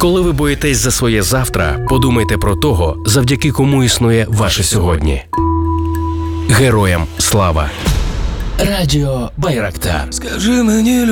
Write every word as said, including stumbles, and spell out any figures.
Коли ви боїтесь за своє завтра, подумайте про того, завдяки кому існує ваше сьогодні. Героям слава! Радіо Байрактар. Скажи мені,